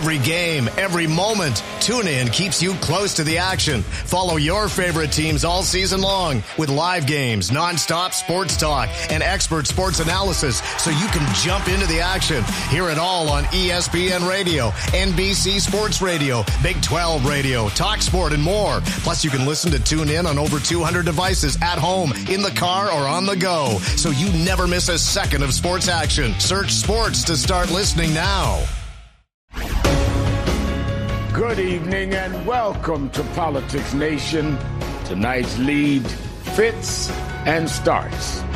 Every game, every moment, TuneIn keeps you close to the action. Follow your favorite teams all season long with live games, nonstop sports talk, and expert sports analysis so you can jump into the action. Hear it all on ESPN Radio, NBC Sports Radio, Big 12 Radio, Talk Sport, and more. Plus, you can listen to TuneIn on over 200 devices at home, in the car, or on the go, so you never miss a second of sports action. Search sports to start listening now. Good evening and welcome to Politics Nation. Tonight's lead fits and starts